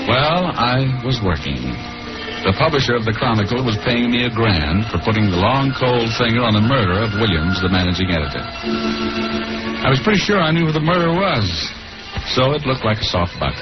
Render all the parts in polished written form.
Well, I was working. The publisher of the Chronicle was paying me $1,000 for putting the long, cold finger on the murder of Williams, the managing editor. I was pretty sure I knew who the murderer was, so it looked like a soft buck.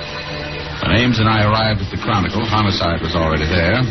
When Ames and I arrived at the Chronicle, homicide was already there.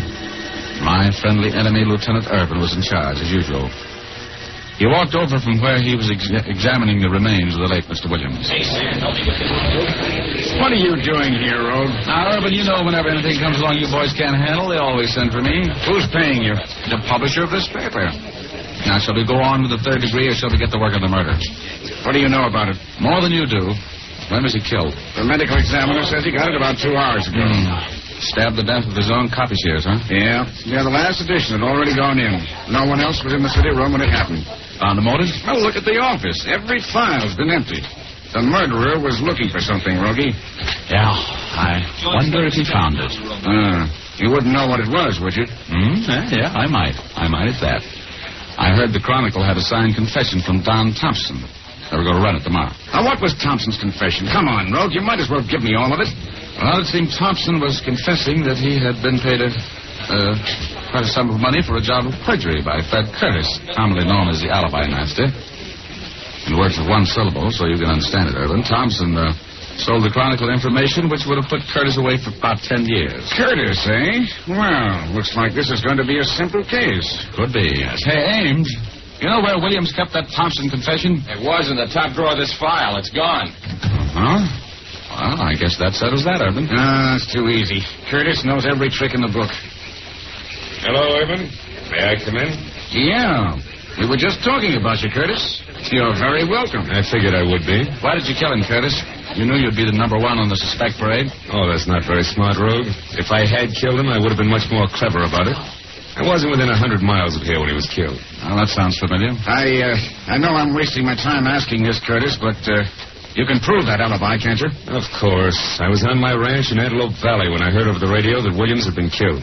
My friendly enemy, Lieutenant Urban, was in charge, as usual. He walked over from where he was examining the remains of the late Mr. Williams. Hey, Sam, help me with this. What are you doing here, Rogue? Now, Urban, you know whenever anything comes along you boys can't handle, they always send for me. Who's paying you? The publisher of this paper. Now, shall we go on with the third degree, or shall we get to work on the murder? What do you know about it? More than you do. When was he killed? The medical examiner says he got it about 2 hours ago. Stabbed to death with his own copy shears, huh? Yeah, the last edition had already gone in. No one else was in the city room when it happened. Found the motive? Well, look at the office. Every file's been emptied. The murderer was looking for something, Rogie. Yeah, I wonder if he found it. You wouldn't know what it was, would you? Yeah, I might. I might at that. I heard the Chronicle had a signed confession from Don Thompson. They were going to run it tomorrow. Now, what was Thompson's confession? Come on, Rogue, you might as well give me all of it. Well, it seemed Thompson was confessing that he had been paid quite a sum of money for a job of perjury by Fred Curtis, commonly known as the alibi master. In words of one syllable, so you can understand it, Urban, Thompson sold the Chronicle information which would have put Curtis away for about 10 years. Curtis, eh? Well, looks like this is going to be a simple case. Could be, yes. Hey, Ames, you know where Williams kept that Thompson confession? It was in the top drawer of this file. It's gone. Huh? Well, I guess that settles that, Urban. It's too easy. Curtis knows every trick in the book. Hello, Urban. May I come in? Yeah. We were just talking about you, Curtis. You're very welcome. I figured I would be. Why did you kill him, Curtis? You knew you'd be the number one on the suspect parade. Oh, that's not very smart, Rogue. If I had killed him, I would have been much more clever about it. I wasn't within 100 miles of here when he was killed. Well, that sounds familiar. I know I'm wasting my time asking this, Curtis, but you can prove that alibi, can't you? Of course. I was on my ranch in Antelope Valley when I heard over the radio that Williams had been killed.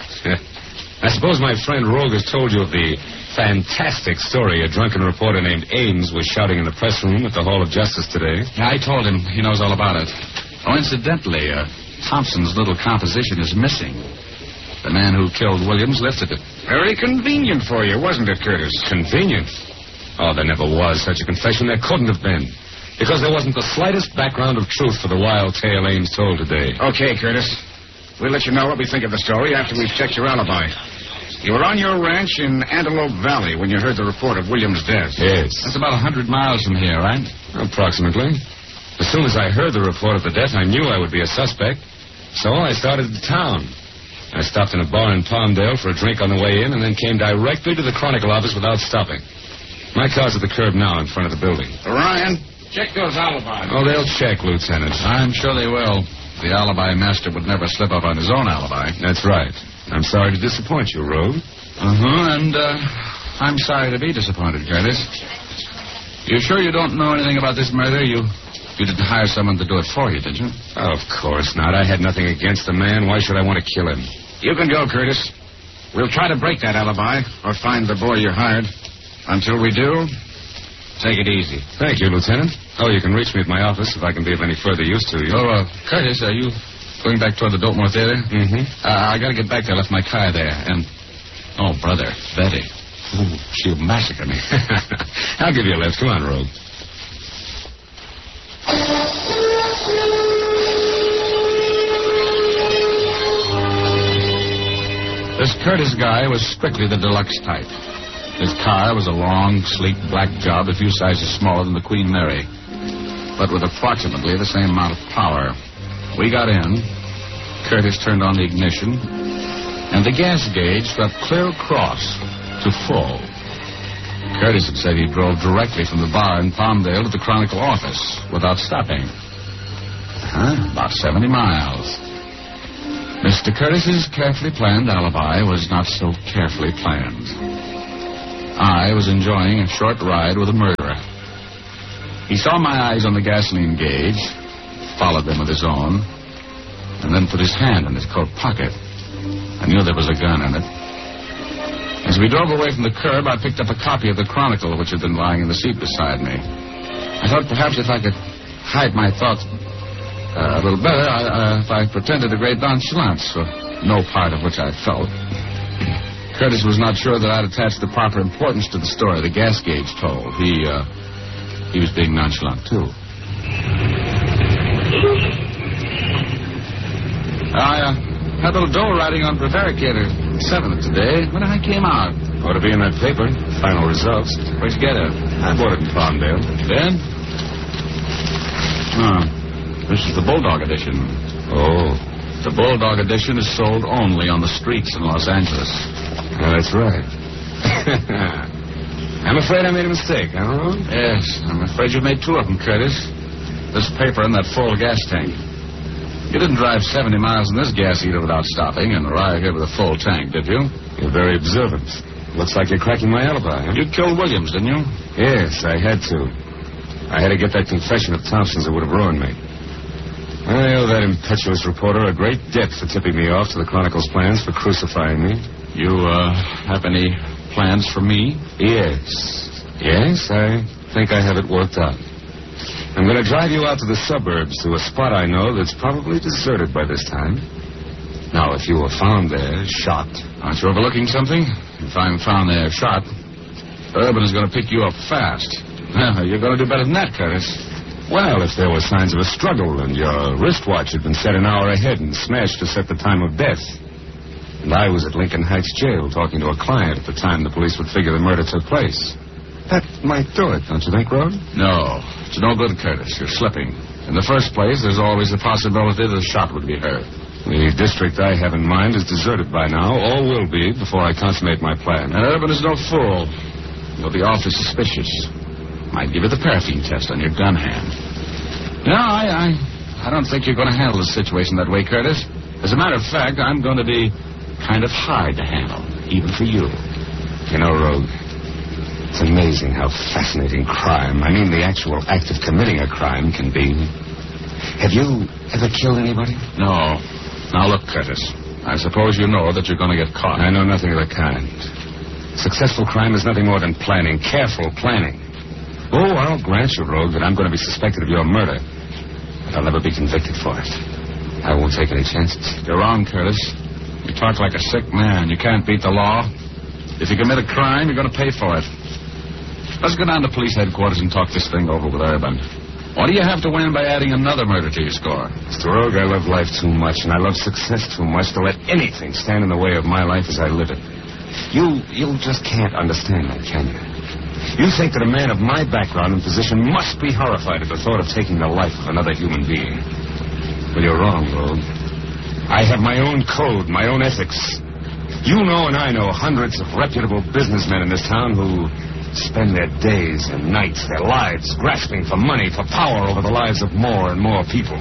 I suppose my friend Rogue has told you of the fantastic story a drunken reporter named Ames was shouting in the press room at the Hall of Justice today. Yeah, I told him. He knows all about it. Oh, incidentally, Thompson's little composition is missing. The man who killed Williams lifted it. Very convenient for you, wasn't it, Curtis? Convenient? Oh, there never was such a confession. There couldn't have been. Because there wasn't the slightest background of truth for the wild tale Ames told today. Okay, Curtis. We'll let you know what we think of the story after we've checked your alibi. You were on your ranch in Antelope Valley when you heard the report of Williams' death. Yes. That's about 100 miles from here, right? Approximately. As soon as I heard the report of the death, I knew I would be a suspect. So I started to town. I stopped in a bar in Palmdale for a drink on the way in and then came directly to the Chronicle office without stopping. My car's at the curb now in front of the building. Ryan, check those alibis. Oh, they'll check, Lieutenant. I'm sure they will. The alibi master would never slip up on his own alibi. That's right. I'm sorry to disappoint you, Rogue. And I'm sorry to be disappointed, Curtis. You sure you don't know anything about this murder? You didn't hire someone to do it for you, did you? Of course not. I had nothing against the man. Why should I want to kill him? You can go, Curtis. We'll try to break that alibi or find the boy you hired. Until we do, take it easy. Thank you, Lieutenant. Oh, you can reach me at my office if I can be of any further use to you. Oh, Curtis, are you going back toward the Biltmore Theater? Mm-hmm. I got to get back there. I left my car there. And, oh, brother, Betty. Ooh, she'll massacre me. I'll give you a lift. Come on, Rogue. This Curtis guy was strictly the deluxe type. His car was a long, sleek black job a few sizes smaller than the Queen Mary, but with approximately the same amount of power. We got in. Curtis turned on the ignition, and the gas gauge swept clear across to full. Curtis had said he drove directly from the bar in Palmdale to the Chronicle office without stopping. About 70 miles. Mr. Curtis's carefully planned alibi was not so carefully planned. I was enjoying a short ride with a murderer. He saw my eyes on the gasoline gauge, followed them with his own, and then put his hand in his coat pocket. I knew there was a gun in it. As we drove away from the curb, I picked up a copy of the Chronicle, which had been lying in the seat beside me. I thought perhaps if I could hide my thoughts... A little better if I pretended a great nonchalance for no part of which I felt. Curtis was not sure that I'd attached the proper importance to the story the gas gauge told. He was being nonchalant, too. I had a little dough riding on Prevaricator 7 today when I came out. Ought to be in that paper. Final results. Where'd you get it? I bought it in Palmdale. Then? This is the Bulldog edition. Oh. The Bulldog edition is sold only on the streets in Los Angeles. That's right. I'm afraid I made a mistake, huh? Yes, I'm afraid you made 2 of them, Curtis. This paper and that full gas tank. You didn't drive 70 miles in this gas eater without stopping and arrive here with a full tank, did you? You're very observant. Looks like you're cracking my alibi, huh? You killed Williams, didn't you? Yes, I had to. I had to get that confession of Thompson's that would have ruined me. I owe that impetuous reporter a great debt for tipping me off to the Chronicle's plans for crucifying me. You, have any plans for me? Yes. Yes, I think I have it worked out. I'm going to drive you out to the suburbs to a spot I know that's probably deserted by this time. Now, if you were found there, shot... Aren't you overlooking something? If I'm found there shot, Urban is going to pick you up fast. You're going to do better than that, Curtis. Well, if there were signs of a struggle and your wristwatch had been set an hour ahead and smashed to set the time of death, and I was at Lincoln Heights Jail talking to a client at the time the police would figure the murder took place, that might do it, don't you think, Rhodes? No, it's no good, Curtis. You're slipping. In the first place, there's always the possibility that a shot would be heard. The district I have in mind is deserted by now, or will be before I consummate my plan. And Urban is no fool. You'll be awfully suspicious. Might give you the paraffin test on your gun hand. No, I don't think you're going to handle the situation that way, Curtis. As a matter of fact, I'm going to be kind of hard to handle, even for you. You know, Rogue, it's amazing how fascinating crime, I mean the actual act of committing a crime, can be. Have you ever killed anybody? No. Now, look, Curtis, I suppose you know that you're going to get caught. I know nothing of the kind. Successful crime is nothing more than planning, careful planning. Oh, I'll grant you, Rogue, that I'm going to be suspected of your murder, but I'll never be convicted for it. I won't take any chances. You're wrong, Curtis. You talk like a sick man. You can't beat the law. If you commit a crime, you're going to pay for it. Let's go down to police headquarters and talk this thing over with Urban. What do you have to win by adding another murder to your score? Mr. Rogue, I love life too much, and I love success too much to let anything stand in the way of my life as I live it. You just can't understand that, can you? You think that a man of my background and position must be horrified at the thought of taking the life of another human being. Well, you're wrong, Rogue. I have my own code, my own ethics. You know and I know hundreds of reputable businessmen in this town who spend their days and nights, their lives, grasping for money, for power over the lives of more and more people.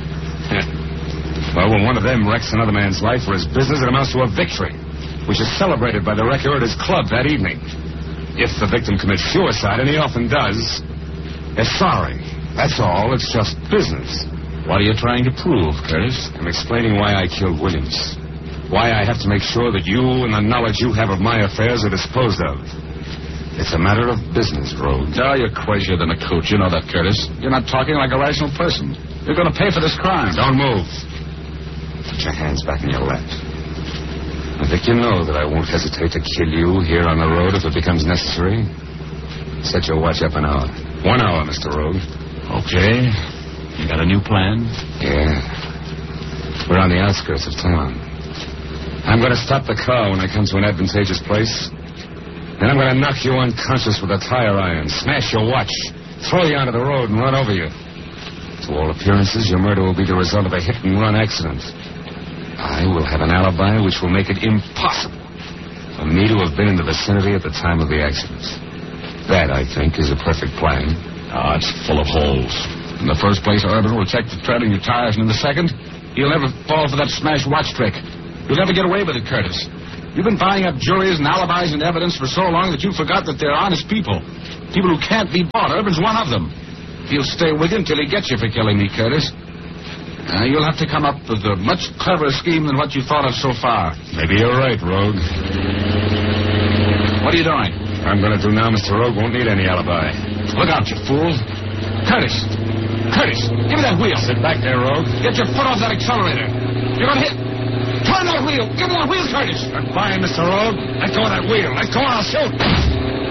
Well, when one of them wrecks another man's life for his business, it amounts to a victory, which is celebrated by the wrecker at his club that evening. If the victim commits suicide, and he often does, they're sorry. That's all. It's just business. What are you trying to prove, Curtis? I'm explaining why I killed Williams. Why I have to make sure that you and the knowledge you have of my affairs are disposed of. It's a matter of business, Rogue. No, you're crazier than a coot. You know that, Curtis. You're not talking like a rational person. You're going to pay for this crime. Don't move. Put your hands back in your lap. I think you know that I won't hesitate to kill you here on the road if it becomes necessary. Set your watch up an hour. 1 hour, Mr. Rogue. Okay. You got a new plan? Yeah. We're on the outskirts of town. I'm going to stop the car when I come to an advantageous place. Then I'm going to knock you unconscious with a tire iron, smash your watch, throw you onto the road and run over you. To all appearances, your murder will be the result of a hit-and-run accident. I will have an alibi which will make it impossible for me to have been in the vicinity at the time of the accident. That, I think, is a perfect plan. It's full of holes. In the first place, Urban will check the tread on your tires, and in the second, he'll never fall for that smashed watch trick. You'll never get away with it, Curtis. You've been buying up juries and alibis and evidence for so long that you forgot that they're honest people. People who can't be bought. Urban's one of them. He'll stay with you until he gets you for killing me, Curtis. You'll have to come up with a much cleverer scheme than what you thought of so far. Maybe you're right, Rogue. What are you doing? I'm going to do now, Mr. Rogue, won't need any alibi. Look out, you fool. Curtis, Curtis, give me that wheel. Sit back there, Rogue. Get your foot off that accelerator. You're going to hit. Turn that wheel. Give me that wheel, Curtis. Fine, Mr. Rogue. Let go of that wheel. Let go or I'll shoot.